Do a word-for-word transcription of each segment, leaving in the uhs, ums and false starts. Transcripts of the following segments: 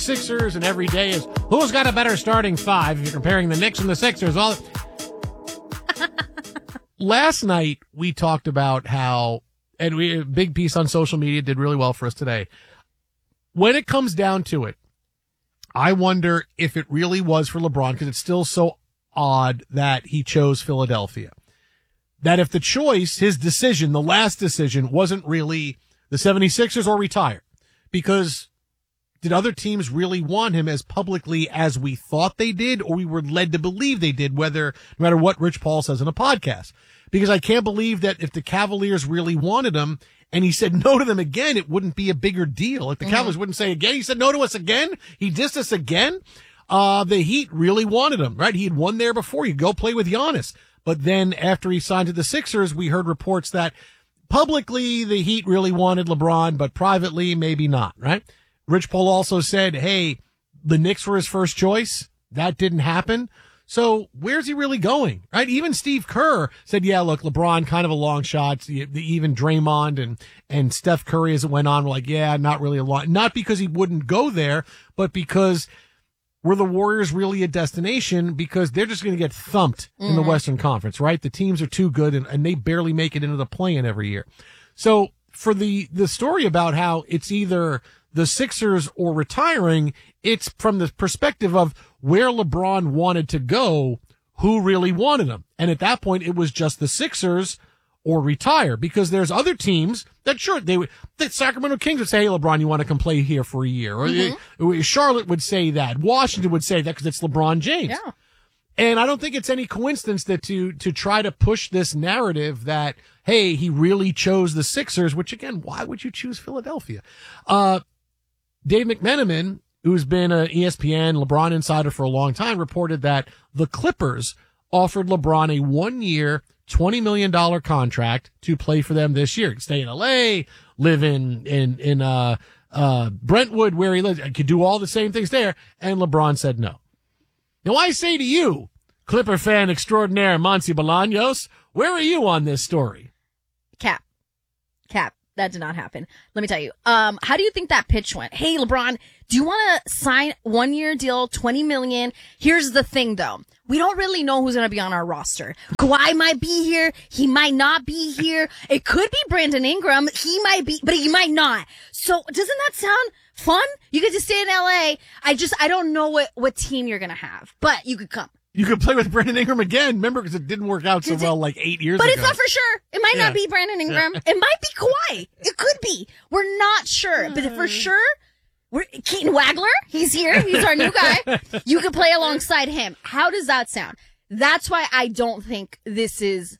Sixers, and every day is who's got a better starting five if you're comparing the Knicks and the Sixers. All Last night we talked about how, and we a big piece on social media did really well for us today. When it comes down to it, I wonder if it really was for LeBron, because it's still so odd that he chose Philadelphia. That if the choice, his decision, the last decision, wasn't really the seventy-sixers or retire, because did other teams really want him as publicly as we thought they did, or we were led to believe they did, whether, no matter what Rich Paul says in a podcast? Because I can't believe that if the Cavaliers really wanted him and he said no to them again, it wouldn't be a bigger deal. If the mm-hmm. Cavaliers wouldn't say again, he said no to us again, he dissed us again. Uh, the Heat really wanted him, right? He had won there before. He'd go play with Giannis. But then after he signed to the Sixers, we heard reports that publicly the Heat really wanted LeBron, but privately maybe not, right? Rich Paul also said, hey, the Knicks were his first choice. That didn't happen. So where's he really going, right? Even Steve Kerr said, yeah, look, LeBron, kind of a long shot. Even Draymond and, and Steph Curry, as it went on, were like, yeah, not really a long, not because he wouldn't go there, but because were the Warriors really a destination? Because they're just going to get thumped mm-hmm. in the Western Conference, right? The teams are too good, and, and they barely make it into the play-in every year. So for the, the story about how it's either the Sixers or retiring, it's from the perspective of where LeBron wanted to go, who really wanted him. And at that point, it was just the Sixers or retire, because there's other teams that sure they would, the Sacramento Kings would say, hey, LeBron, you want to come play here for a year? Or mm-hmm. Charlotte would say that. Washington would say that because it's LeBron James. Yeah. And I don't think it's any coincidence that to, to try to push this narrative that, hey, he really chose the Sixers, which again, why would you choose Philadelphia? Uh, Dave McMenamin, who's been an E S P N LeBron insider for a long time, reported that the Clippers offered LeBron a one-year, twenty million dollars contract to play for them this year. Stay in L A, live in, in, in, uh, uh, Brentwood, where he lives, could do all the same things there. And LeBron said no. Now I say to you, Clipper fan extraordinaire, Monty Bolaños, where are you on this story? Cap. Cap. That did not happen. Let me tell you. Um, how do you think that pitch went? Hey, LeBron, do you want to sign one year deal, twenty million? Here's the thing though. We don't really know who's going to be on our roster. Kawhi might be here. He might not be here. It could be Brandon Ingram. He might be, but he might not. So doesn't that sound fun? You get to stay in L A. I just, I don't know what, what team you're going to have, but you could come. You could play with Brandon Ingram again. Remember, because it didn't work out so well like eight years but ago. But it's not for sure. It might yeah. not be Brandon Ingram. Yeah. It might be Kawhi. It could be. We're not sure. But for sure, we're Keaton Wagler. He's here. He's our new guy. You could play alongside him. How does that sound? That's why I don't think this is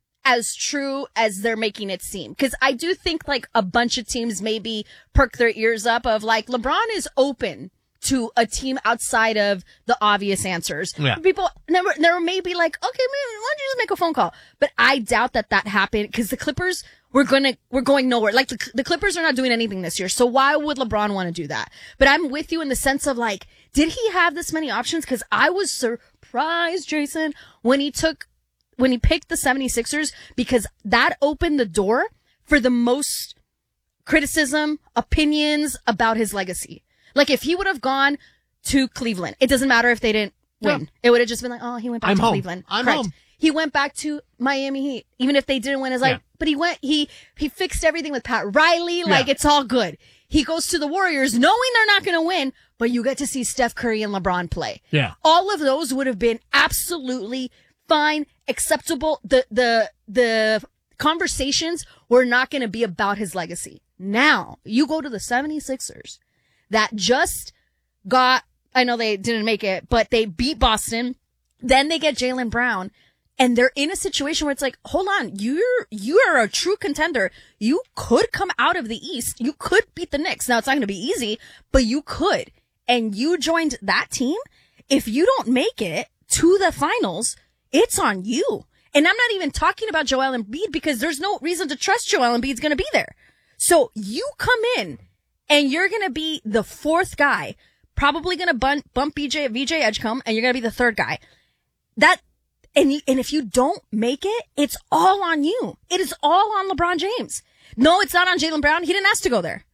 as true as they're making it seem. Because I do think like a bunch of teams maybe perk their ears up of like, LeBron is open to a team outside of the obvious answers. Yeah. People never, there may be like, okay, man, why don't you just make a phone call? But I doubt that that happened because the Clippers were gonna, we're going nowhere. Like the, the Clippers are not doing anything this year. So why would LeBron want to do that? But I'm with you in the sense of like, did he have this many options? Cause I was surprised, Jason, when he took, when he picked the seventy-sixers, because that opened the door for the most criticism, opinions about his legacy. Like, if he would have gone to Cleveland, it doesn't matter if they didn't win. Yeah. It would have just been like, oh, he went back I'm to home. Cleveland. I'm Correct. home. He went back to Miami Heat. Even if they didn't win, it's like, yeah. but he went, he, he fixed everything with Pat Riley. Like, yeah. it's all good. He goes to the Warriors knowing they're not going to win, but you get to see Steph Curry and LeBron play. Yeah. All of those would have been absolutely fine, acceptable. The, the, the conversations were not going to be about his legacy. Now, you go to the seventy-sixers that just got, I know they didn't make it, but they beat Boston. Then they get Jaylen Brown, and they're in a situation where it's like, hold on, you're, you are a true contender. You could come out of the East. You could beat the Knicks. Now, it's not going to be easy, but you could. And you joined that team. If you don't make it to the finals, it's on you. And I'm not even talking about Joel Embiid because there's no reason to trust Joel Embiid's going to be there. So you come in and you're going to be the fourth guy, probably going to bump, bump B J, V J Edgecombe, and you're going to be the third guy. That, and you, and if you don't make it, it's all on you. It is all on LeBron James. No, it's not on Jaylen Brown. He didn't ask to go there. He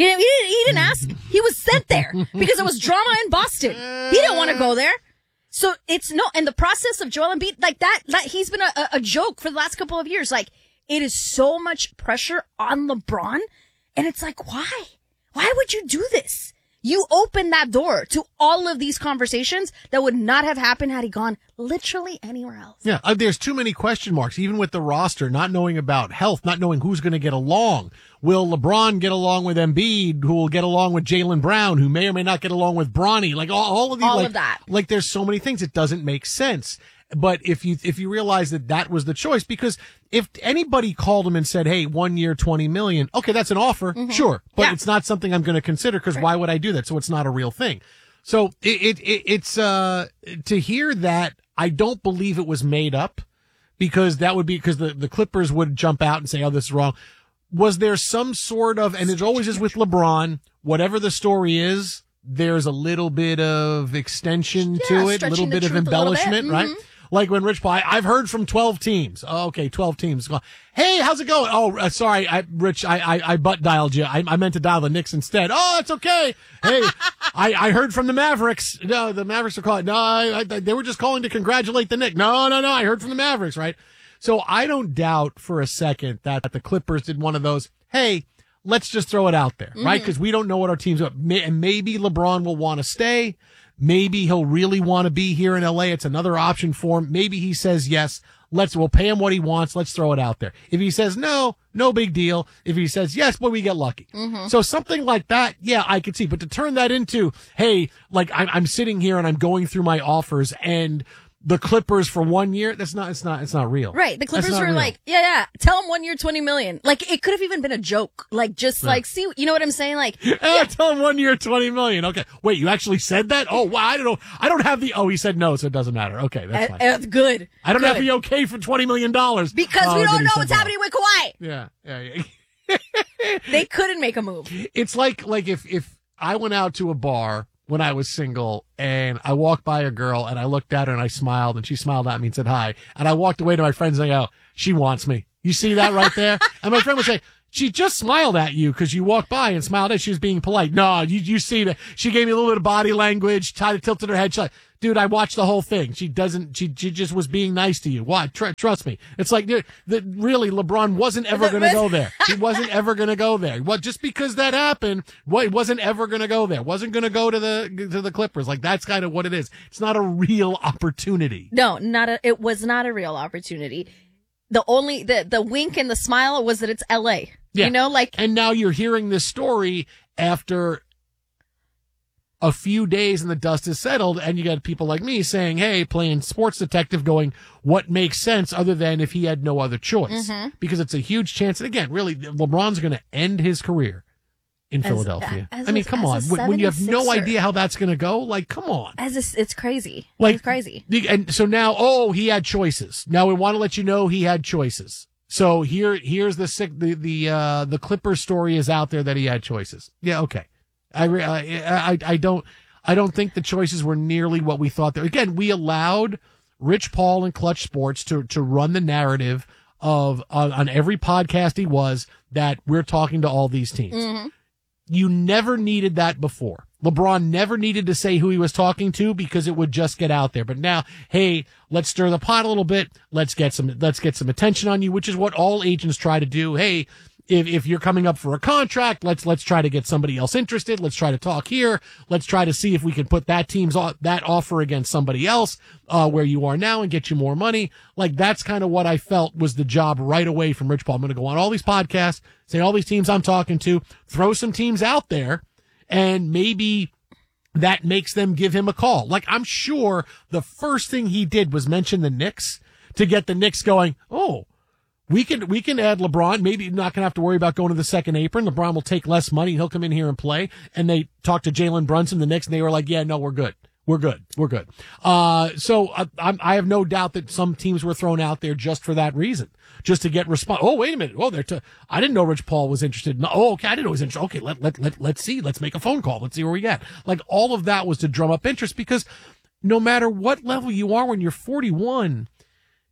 He didn't, he didn't, he didn't ask. He was sent there because it was drama in Boston. He didn't want to go there. So it's no, and the process of Joel Embiid, like that, that he's been a, a joke for the last couple of years. Like, it is so much pressure on LeBron. And it's like, why? Why would you do this? You opened that door to all of these conversations that would not have happened had he gone literally anywhere else. Yeah, uh, there's too many question marks, even with the roster, not knowing about health, not knowing who's going to get along. Will LeBron get along with Embiid, who will get along with Jaylen Brown, who may or may not get along with Bronny? Like, all, all of these, all like, of that. Like, there's so many things. It doesn't make sense. But if you, if you realize that that was the choice, because if anybody called him and said, hey, one year, twenty million, okay, that's an offer. Mm-hmm. Sure. But yeah. it's not something I'm going to consider because right. why would I do that? So it's not a real thing. So it, it, it it's, uh, to hear that, I don't believe it was made up because that would be, because the, the Clippers would jump out and say, oh, this is wrong. Was there some sort of, and it always is with LeBron, whatever the story is, there's a little bit of extension yeah, to it, a little bit of embellishment, bit. right? Mm-hmm. Like when Rich Paul, I, I've heard from twelve teams. Oh, okay, twelve teams. Hey, how's it going? Oh, uh, sorry, I, Rich, I, I, I butt dialed you. I, I meant to dial the Knicks instead. Oh, it's okay. Hey, I, I heard from the Mavericks. No, the Mavericks are calling. No, I, I, they were just calling to congratulate the Knicks. No, no, no, I heard from the Mavericks, right? So I don't doubt for a second that the Clippers did one of those, hey, let's just throw it out there, mm-hmm. right? Because we don't know what our team's up. May, and maybe LeBron will want to stay. Maybe he'll really want to be here in L A. It's another option for him. Maybe he says yes. Let's, we'll pay him what he wants. Let's throw it out there. If he says no, no big deal. If he says yes, boy, we get lucky. Mm-hmm. So something like that, yeah, I could see. But to turn that into, hey, like I'm, I'm sitting here and I'm going through my offers and the Clippers for one year, that's not, it's not, it's not real. Right. The Clippers were real. like, yeah, yeah, tell him one year, twenty million. Like, it could have even been a joke. Like, just yeah. like, see, you know what I'm saying? Like, yeah, yeah. tell him one year, twenty million. Okay. Wait, you actually said that? Oh, wow. I don't know. I don't have the, oh, he said no, so it doesn't matter. Okay. That's fine. Uh, uh, good. I don't good. have the okay for twenty million dollars. Because oh, we don't know what's that. happening with Kawhi. Yeah. Yeah. yeah. They couldn't make a move. It's like, like if, if I went out to a bar when I was single and I walked by a girl and I looked at her and I smiled and she smiled at me and said hi. And I walked away to my friends and I go, she wants me. You see that right there? And my friend would say, she just smiled at you because you walked by and smiled at her. She was being polite. No, you, you see that. She gave me a little bit of body language, kind of tilted her head. She's like, dude, I watched the whole thing. She doesn't, she, she just was being nice to you. Why? Tr- trust me. It's like, dude, that really, LeBron wasn't ever going to go there. He wasn't ever going to go there. What, just because that happened, what, he wasn't ever going to go there. Wasn't going to go to the, to the Clippers. Like, that's kind of what it is. It's not a real opportunity. No, not a, it was not a real opportunity. The only, the, the wink and the smile was that it's L A. Yeah. You know, like. And now you're hearing this story after a few days and the dust is settled, and you got people like me saying, hey, playing sports detective going, what makes sense other than if he had no other choice? Mm-hmm. Because it's a huge chance. And again, really, LeBron's going to end his career in as, Philadelphia. As I mean, a, come on. When you have no idea how that's going to go, like, come on. As a, it's crazy. Like, it's crazy. And so now, oh, he had choices. Now we want to let you know he had choices. So here, here's the sick, the, the, uh, the Clipper story is out there that he had choices. Yeah. Okay. I, I, I, I don't, I don't think the choices were nearly what we thought there. Again, we allowed Rich Paul and Clutch Sports to, to run the narrative of, uh, on every podcast he was, that we're talking to all these teams. Mm-hmm. You never needed that before. LeBron never needed to say who he was talking to because it would just get out there. But now, hey, let's stir the pot a little bit. Let's get some, let's get some attention on you, which is what all agents try to do. Hey, if, if you're coming up for a contract, let's, let's try to get somebody else interested. Let's try to talk here. Let's try to see if we can put that team's, that offer against somebody else, uh, where you are now and get you more money. Like, that's kind of what I felt was the job right away from Rich Paul. I'm going to go on all these podcasts, say all these teams I'm talking to, throw some teams out there, and maybe that makes them give him a call. Like, I'm sure the first thing he did was mention the Knicks to get the Knicks going, oh, we can, we can add LeBron. Maybe not going to have to worry about going to the second apron. LeBron will take less money. He'll come in here and play. And they talked to Jalen Brunson, the Knicks, and they were like, yeah, no, we're good. We're good. We're good. Uh, so I, I'm, I have no doubt that some teams were thrown out there just for that reason, just to get response. Oh, wait a minute. Oh, they're, t- I didn't know Rich Paul was interested. No, oh, okay. I didn't know he was interested. Okay. Let, let, let, let's see. Let's make a phone call. Let's see where we get. Like, all of that was to drum up interest, because no matter what level you are when you're forty-one,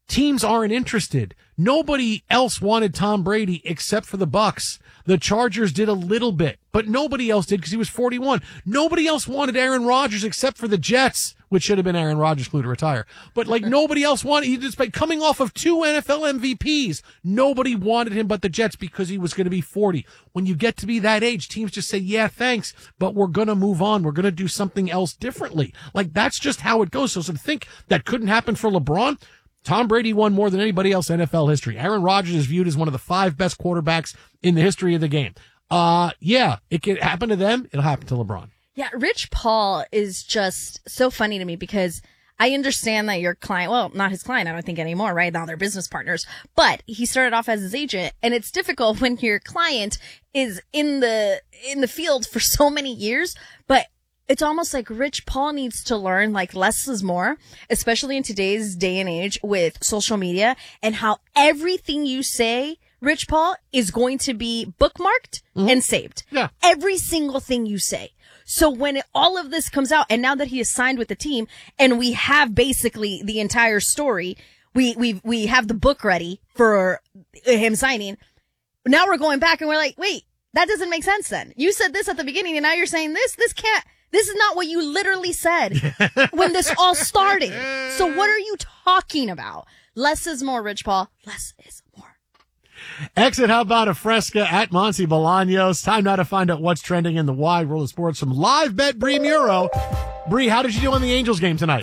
teams aren't interested. Nobody else wanted Tom Brady except for the Bucks. The Chargers did a little bit, but nobody else did because he was forty-one. Nobody else wanted Aaron Rodgers except for the Jets, which should have been Aaron Rodgers' clue to retire. But like nobody else wanted, he just like, coming off of two N F L M V Ps. Nobody wanted him but the Jets because he was going to be forty. When you get to be that age, teams just say, yeah, thanks, but we're going to move on. We're going to do something else differently. Like that's just how it goes. So to think that couldn't happen for LeBron, Tom Brady won more than anybody else in N F L history. Aaron Rodgers is viewed as one of the five best quarterbacks in the history of the game. Uh, yeah, it can happen to them. It'll happen to LeBron. Yeah, Rich Paul is just so funny to me because I understand that your client, well, not his client, I don't think anymore, right? Now they're business partners, but he started off as his agent, and it's difficult when your client is in the, in the field for so many years, but it's almost like Rich Paul needs to learn like less is more, especially in today's day and age with social media and how everything you say, Rich Paul, is going to be bookmarked mm-hmm. and saved. Yeah. Every single thing you say. So when it, all of this comes out, and now that he is signed with the team, and we have basically the entire story, we we we have the book ready for him signing. Now we're going back and we're like, wait, that doesn't make sense. Then you said this at the beginning, and now you're saying this. This can't. This is not what you literally said when this all started. So what are you talking about? Less is more, Rich Paul. Less is more. Exit, how about a Fresca at Monty Bolaños? Time now to find out what's trending in the wide world of sports from Live Bet Bree Muro. Bree, how did you do on the Angels game tonight?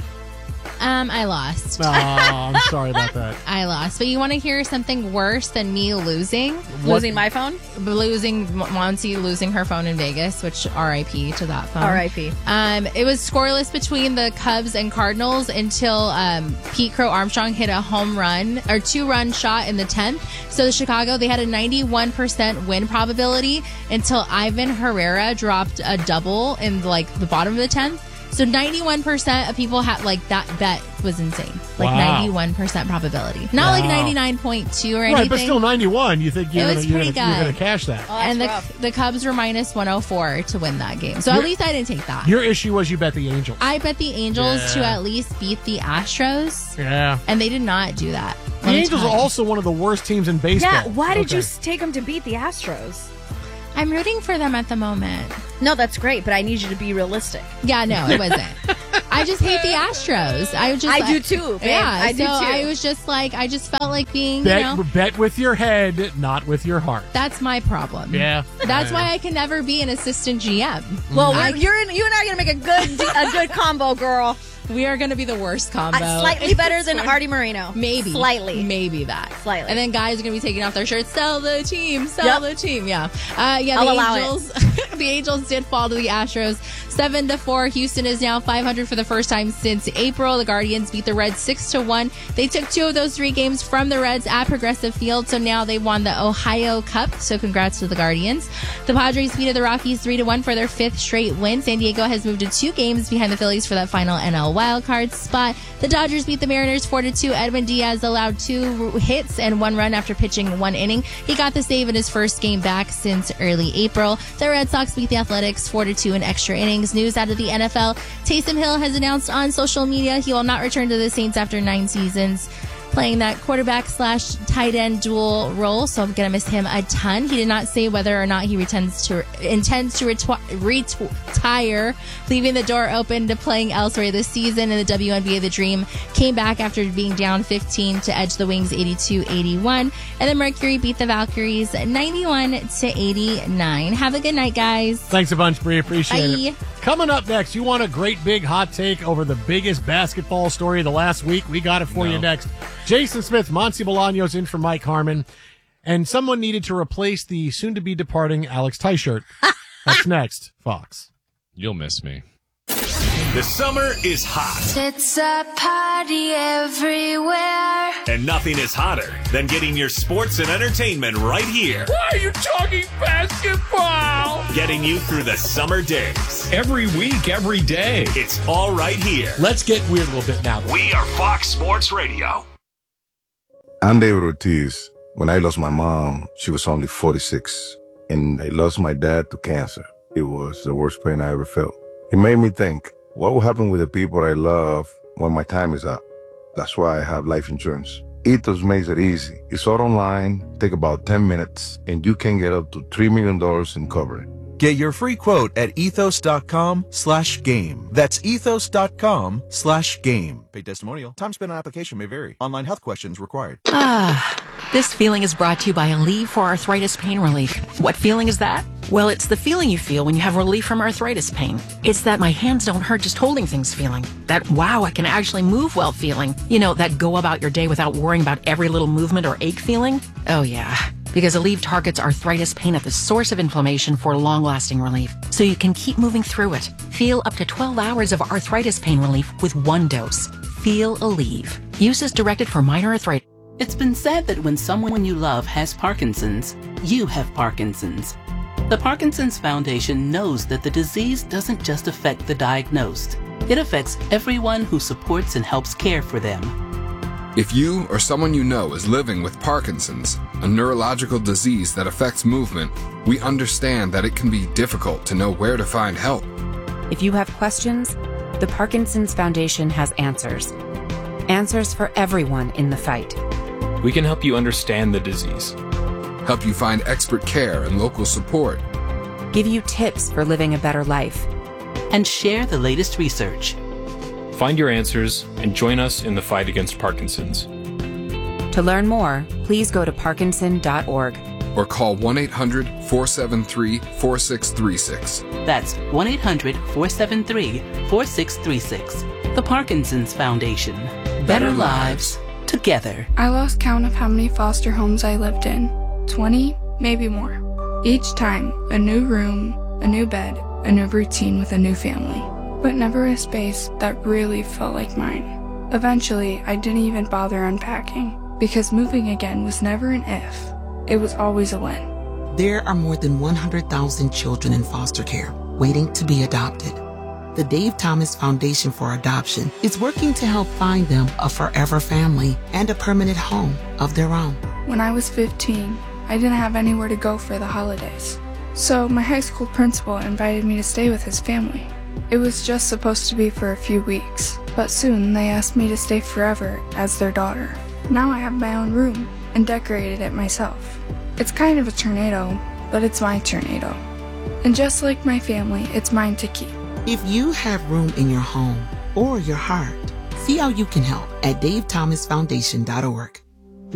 Um, I lost. Oh, I'm sorry about that. I lost. But you want to hear something worse than me losing? What? Losing my phone? Losing, Monty losing her phone in Vegas, which R I P to that phone. R I P Um, it was scoreless between the Cubs and Cardinals until um, Pete Crow Armstrong hit a home run or two run shot in the tenth. So the Chicago, they had a ninety-one percent win probability until Ivan Herrera dropped a double in like the bottom of the tenth. So ninety-one percent of people had like that bet was insane. Like wow. ninety-one percent probability. Not wow. like ninety-nine point two or anything. Right, but still ninety-one. You think you're going to cash that. Oh, and the the Cubs were minus one oh four to win that game. So your, at least I didn't take that. Your issue was you bet the Angels. I bet the Angels yeah. to at least beat the Astros. Yeah. And they did not do that. The Angels time. are also one of the worst teams in baseball. Yeah, why did okay. you take them to beat the Astros? I'm rooting for them at the moment. No, that's great, but I need you to be realistic. Yeah, no, it wasn't. I just hate the Astros. I just I like, do too. Babe. Yeah, I so do too. I was just like, I just felt like being, bet, you know, bet with your head, not with your heart. That's my problem. Yeah, that's why I can never be an assistant G M. Well, I, you're in, you and I are gonna make a good a good combo, girl. We are going to be the worst combo. Uh, slightly better than Artie Moreno. Maybe. Slightly. Maybe that. Slightly. And then guys are going to be taking off their shirts. Sell the team. Sell yep. the team. Yeah. Uh, yeah. I'll the allow Angels. It. The Angels did fall to the Astros seven to four. Houston is now five hundred for the first time since April. The Guardians beat the Reds six to one. They took two of those three games from the Reds at Progressive Field. So now they won the Ohio Cup. So congrats to the Guardians. The Padres beat the Rockies three to one for their fifth straight win. San Diego has moved to two games behind the Phillies for that final N L wildcard spot. The Dodgers beat the Mariners four to two. Edwin Diaz allowed two hits and one run after pitching one inning. He got the save in his first game back since early April. The Red Sox beat the Athletics four to two in extra innings. News out of the N F L. Taysom Hill has announced on social media he will not return to the Saints after nine seasons, playing that quarterback slash tight end dual role. So I'm going to miss him a ton. He did not say whether or not he intends to intends to retwi- retire, leaving the door open to playing elsewhere this season. In the W N B A, the Dream came back after being down fifteen to edge the Wings eighty-two eighty-one. And then Mercury beat the Valkyries ninety-one to eighty-nine. Have a good night, guys. Thanks a bunch, Bree. Appreciate Bye. it. Coming up next, you want a great big hot take over the biggest basketball story of the last week? We got it for no. you next. Jason Smith, Monty Bolaños in for Mike Harmon, and someone needed to replace the soon-to-be departing Alex Tyshirt. That's next, Fox. You'll miss me. The summer is hot. It's a party everywhere. And nothing is hotter than getting your sports and entertainment right here. Why are you talking basketball? Getting you through the summer days. Every week, every day. It's all right here. Let's get weird a little bit now. We are Fox Sports Radio. I'm David Ortiz. When I lost my mom, she was only forty-six. And I lost my dad to cancer. It was the worst pain I ever felt. It made me think, what will happen with the people I love when my time is up? That's why I have life insurance. Ethos makes it easy. It's all online, take about ten minutes, and you can get up to three million dollars in coverage. Get your free quote at ethos.com slash game. That's ethos.com slash game. Paid testimonial. Time spent on application may vary. Online health questions required. Ah, this feeling is brought to you by Aleve for Arthritis Pain Relief. What feeling is that? Well, it's the feeling you feel when you have relief from arthritis pain. It's that my hands don't hurt just holding things feeling. That wow, I can actually move well feeling. You know, that go about your day without worrying about every little movement or ache feeling. Oh yeah. Because Aleve targets arthritis pain at the source of inflammation for long-lasting relief, so you can keep moving through it. Feel up to twelve hours of arthritis pain relief with one dose. Feel Aleve. Use is directed for minor arthritis. It's been said that when someone you love has Parkinson's, you have Parkinson's. The Parkinson's Foundation knows that the disease doesn't just affect the diagnosed. It affects everyone who supports and helps care for them. If you or someone you know is living with Parkinson's, a neurological disease that affects movement, we understand that it can be difficult to know where to find help. If you have questions, the Parkinson's Foundation has answers. Answers for everyone in the fight. We can help you understand the disease, help you find expert care and local support, give you tips for living a better life, and share the latest research. Find your answers and join us in the fight against Parkinson's. To learn more, please go to parkinson dot org or call one eight hundred, four seven three, four six three six. That's one eight hundred, four seven three, four six three six. The Parkinson's Foundation. Better lives together. I lost count of how many foster homes I lived in. twenty, maybe more. Each time, a new room, a new bed, a new routine with a new family. But never a space that really felt like mine. Eventually, I didn't even bother unpacking, because moving again was never an if. It was always a when. There are more than one hundred thousand children in foster care waiting to be adopted. The Dave Thomas Foundation for Adoption is working to help find them a forever family and a permanent home of their own. When I was fifteen, I didn't have anywhere to go for the holidays. So my high school principal invited me to stay with his family. It was just supposed to be for a few weeks, but soon they asked me to stay forever as their daughter. Now I have my own room and decorated it myself. It's kind of a tornado, but it's my tornado. And just like my family, it's mine to keep. If you have room in your home or your heart, see how you can help at dave thomas foundation dot org.